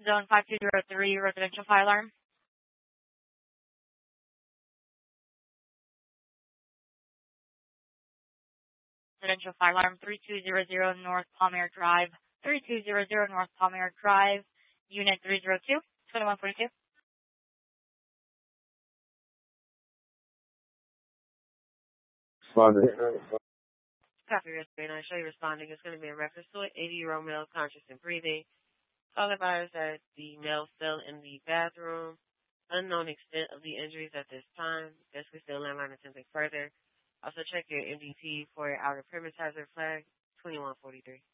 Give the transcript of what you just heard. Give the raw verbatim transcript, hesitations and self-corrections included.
Zone five two zero three, residential fire alarm. Residential fire alarm three two zero zero North Palmer Drive. three two zero zero North Palmer Drive. Unit three zero two, twenty-one forty-two. Father. Copy your screen. I show you responding. It's going to be in reference to an eighty-year-old male conscious and breathing. All advised that the male fell in the bathroom. Unknown extent of the injuries at this time. Guess we still landline attempting further. Also check your M D T for your outer perimeter hazard flag, twenty-one forty-three.